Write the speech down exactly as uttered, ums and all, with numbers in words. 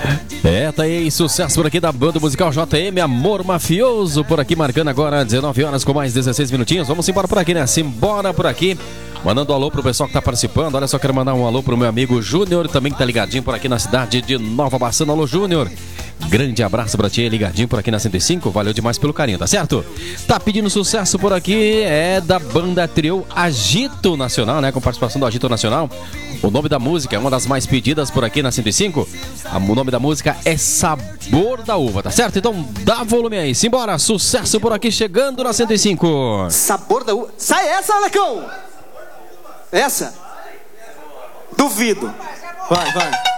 É, tá aí, sucesso por aqui da banda musical J M, Amor Mafioso, por aqui marcando agora dezenove horas com mais dezesseis minutinhos. Vamos embora por aqui, né? Simbora por aqui. Mandando um alô pro pessoal que tá participando. Olha só, quero mandar um alô pro meu amigo Júnior, também que tá ligadinho por aqui na cidade de Nova Bassana. Alô, Júnior. Grande abraço pra ti, ligadinho por aqui na cento e cinco. Valeu demais pelo carinho, tá certo? Tá pedindo sucesso por aqui, é da banda trio Agito Nacional, né? Com participação do Agito Nacional. O nome da música é uma das mais pedidas por aqui na cento e cinco. O nome da música é Sabor da Uva, tá certo? Então dá volume aí, simbora. Sucesso por aqui, chegando na cento e cinco. Sabor da Uva. Sai essa, Alecão! Essa? Duvido. Vai, vai.